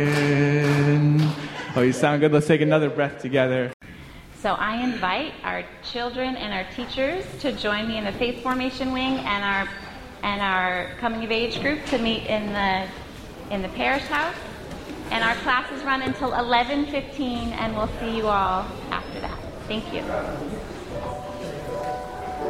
Oh, you sound good. Let's take another breath together. So I invite our children and our teachers to join me in the Faith Formation Wing and our Coming of Age group to meet in the parish house. And our classes run until 11:15, and we'll see you all after that. Thank you.